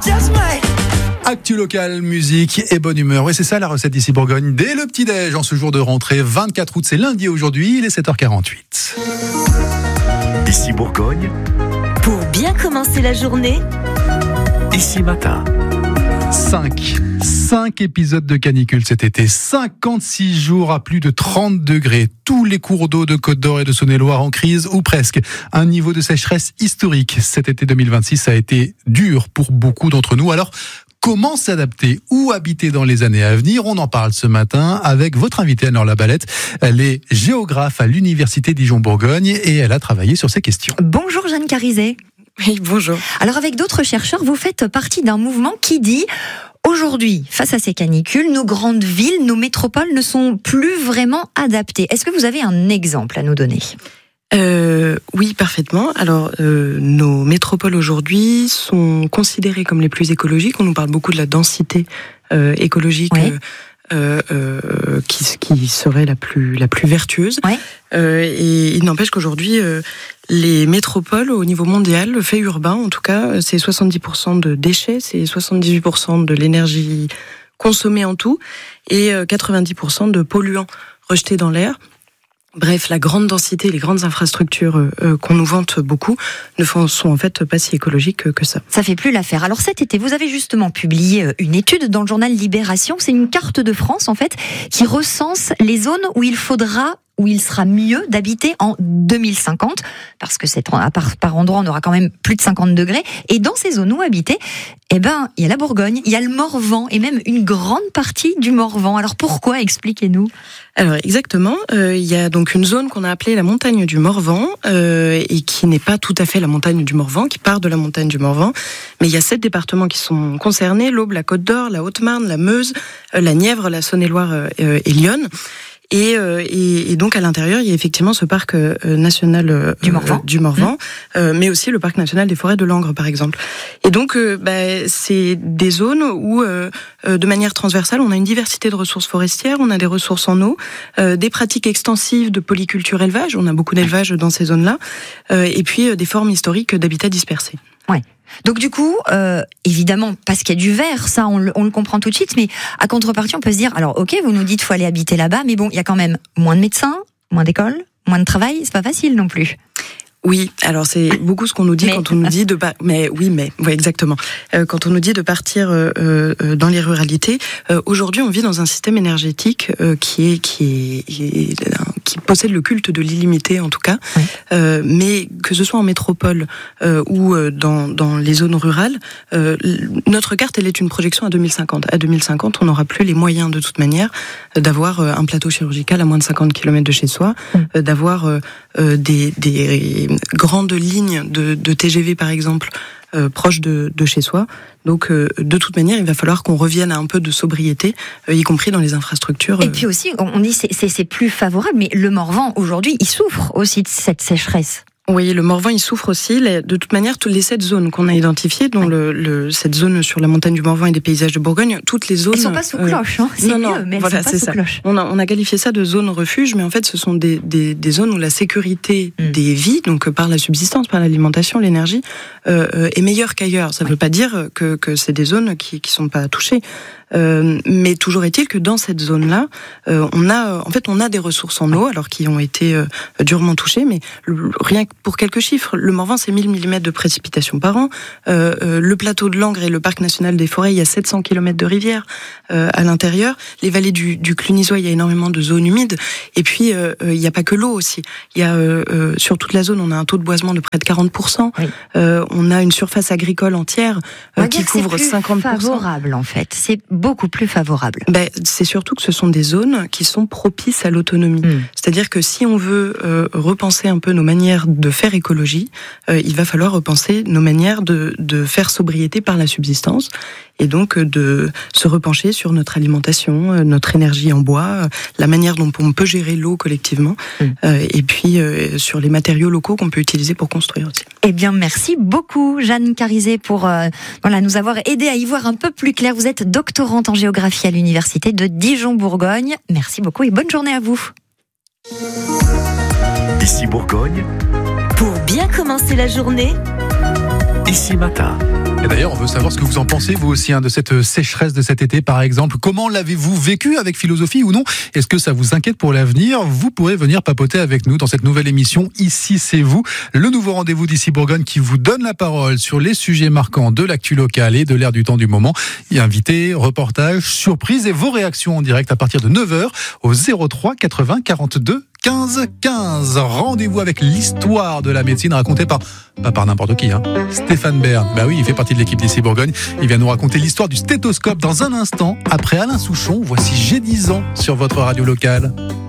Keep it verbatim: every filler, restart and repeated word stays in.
Actu local, musique et bonne humeur. Oui, c'est ça la recette d'ici Bourgogne. Dès le petit-déj, en ce jour de rentrée, vingt-quatre août, c'est lundi aujourd'hui, il est sept heures quarante-huit. Ici Bourgogne. Pour bien commencer la journée. Ici Matin. cinq. cinq épisodes de canicule cet été, cinquante-six jours à plus de trente degrés. Tous les cours d'eau de Côte-d'Or et de Saône-et-Loire en crise, ou presque. Un niveau de sécheresse historique. Cet été deux mille vingt-six a été dur pour beaucoup d'entre nous. Alors, comment s'adapter ou habiter dans les années à venir? On en parle ce matin avec votre invitée Anne-Laure Labalette. Elle est géographe à l'Université Dijon-Bourgogne et elle a travaillé sur ces questions. Bonjour Jeanne Carizet. Oui, bonjour. Alors avec d'autres chercheurs, vous faites partie d'un mouvement qui dit aujourd'hui, face à ces canicules, nos grandes villes, nos métropoles ne sont plus vraiment adaptées. Est-ce que vous avez un exemple à nous donner ? Euh, oui, parfaitement. Alors, euh, nos métropoles aujourd'hui sont considérées comme les plus écologiques. On nous parle beaucoup de la densité euh, écologique oui. euh, euh, qui, qui serait la plus, la plus vertueuse. Oui. Euh, et il n'empêche qu'aujourd'hui, euh, les métropoles, au niveau mondial, le fait urbain, en tout cas, c'est soixante-dix pour cent de déchets, c'est soixante-dix-huit pour cent de l'énergie consommée en tout, et quatre-vingt-dix pour cent de polluants rejetés dans l'air. Bref, la grande densité, les grandes infrastructures euh, qu'on nous vante beaucoup ne font, sont en fait pas si écologiques que ça. Ça fait plus l'affaire. Alors cet été, vous avez justement publié une étude dans le journal Libération. C'est une carte de France en fait qui recense les zones où il faudra où il sera mieux d'habiter en deux mille cinquante, parce que c'est, par, par endroit, on aura quand même plus de cinquante degrés. Et dans ces zones où habiter, eh ben, il y a la Bourgogne, il y a le Morvan, et même une grande partie du Morvan. Alors pourquoi ? Expliquez-nous. Alors exactement, euh, il y a donc une zone qu'on a appelée la montagne du Morvan, euh, et qui n'est pas tout à fait la montagne du Morvan, qui part de la montagne du Morvan, mais il y a sept départements qui sont concernés, l'Aube, la Côte-d'Or, la Haute-Marne, la Meuse, euh, la Nièvre, la Saône-et-Loire euh, et l'Yonne. Et, euh, et, et donc à l'intérieur, il y a effectivement ce parc euh, national euh, du Morvan, euh, du Morvan mmh. euh, mais aussi le parc national des forêts de Langres, par exemple. Et donc, euh, bah, c'est des zones où, euh, euh, de manière transversale, on a une diversité de ressources forestières, on a des ressources en eau, euh, des pratiques extensives de polyculture-élevage, on a beaucoup d'élevage dans ces zones-là, euh, et puis euh, des formes historiques d'habitat dispersés. Ouais. Donc du coup, euh, évidemment, parce qu'il y a du vert, ça on le, on le comprend tout de suite, mais à contrepartie, on peut se dire, alors ok, vous nous dites faut aller habiter là-bas, mais bon, il y a quand même moins de médecins, moins d'écoles, moins de travail, c'est pas facile non plus. Oui, alors c'est beaucoup ce qu'on nous dit mais... quand on nous dit de pas. Mais oui, mais oui, exactement. Euh, quand on nous dit de partir euh, euh, dans les ruralités, euh, aujourd'hui on vit dans un système énergétique euh, qui est qui est, qui est qui possède le culte de l'illimité en tout cas. Oui. Euh, mais que ce soit en métropole euh, ou euh, dans dans les zones rurales, euh, notre carte elle est une projection à deux mille cinquante. À deux mille cinquante, on n'aura plus les moyens de toute manière d'avoir un plateau chirurgical à moins de cinquante kilomètres de chez soi, mmh. d'avoir euh, des des grandes lignes de, de T G V par exemple euh, proches de, de chez soi. Donc euh, de toute manière, il va falloir qu'on revienne à un peu de sobriété, euh, y compris dans les infrastructures. Euh... Et puis aussi, on dit c'est, c'est, c'est plus favorable, mais le Morvan aujourd'hui, il souffre aussi de cette sécheresse. Oui, le Morvan, il souffre aussi. De toute manière, toutes les sept zones qu'on a identifiées, dont le, le, cette zone sur la montagne du Morvan et des paysages de Bourgogne, toutes les zones... Elles ne sont pas sous cloche, hein. C'est non, mieux, non, mais elles voilà, sont pas c'est sous ça. cloche. On a, on a qualifié ça de zone refuge, mais en fait, ce sont des, des, des zones où la sécurité mmh. des vies, donc par la subsistance, par l'alimentation, l'énergie, euh, est meilleure qu'ailleurs. Ça ne oui. veut pas dire que, que c'est des zones qui ne sont pas touchées. Euh, mais toujours est-il que dans cette zone-là, euh, on a, en fait, on a des ressources en eau, alors qui ont été euh, durement touchées, mais le, rien que pour quelques chiffres, le Morvan, c'est mille millimètres de précipitations par an. Euh, euh, le plateau de Langres et le parc national des forêts, il y a sept cents kilomètres de rivières euh, à l'intérieur. Les vallées du, du Clunisois, il y a énormément de zones humides. Et puis, euh, il n'y a pas que l'eau aussi. Il y a euh, euh, sur toute la zone, on a un taux de boisement de près de quarante pour cent. Oui. Euh, on a une surface agricole entière euh, qui couvre cinquante pour cent. C'est favorable, en fait. C'est beaucoup plus favorable. Ben, c'est surtout que ce sont des zones qui sont propices à l'autonomie. Mmh. C'est-à-dire que si on veut euh, repenser un peu nos manières de faire écologie, euh, il va falloir repenser nos manières de, de faire sobriété par la subsistance, et donc de se repencher sur notre alimentation, notre énergie en bois, la manière dont on peut gérer l'eau collectivement, mmh. euh, et puis euh, sur les matériaux locaux qu'on peut utiliser pour construire aussi. Eh bien, merci beaucoup Jeanne Carizet pour euh, voilà, nous avoir aidé à y voir un peu plus clair. Vous êtes doctorante en géographie à l'Université de Dijon-Bourgogne. Merci beaucoup et bonne journée à vous. Ici Bourgogne. Pour bien commencer la journée. Ici Matin. Et d'ailleurs, on veut savoir ce que vous en pensez, vous aussi, hein, de cette sécheresse de cet été, par exemple. Comment l'avez-vous vécu, avec philosophie ou non? Est-ce que ça vous inquiète pour l'avenir? Vous pourrez venir papoter avec nous dans cette nouvelle émission Ici c'est vous, le nouveau rendez-vous d'Ici Bourgogne qui vous donne la parole sur les sujets marquants de l'actu locale et de l'air du temps du moment. Et invités, reportages, surprises et vos réactions en direct à partir de neuf heures au zéro trois quatre-vingts quarante-deux quinze quinze. Rendez-vous avec l'histoire de la médecine racontée par, pas par n'importe qui, hein, Stéphane Bern. Bah oui, il fait partie de l'équipe d'Ici Bourgogne. Il vient nous raconter l'histoire du stéthoscope dans un instant. Après Alain Souchon, voici J'ai dix ans sur votre radio locale.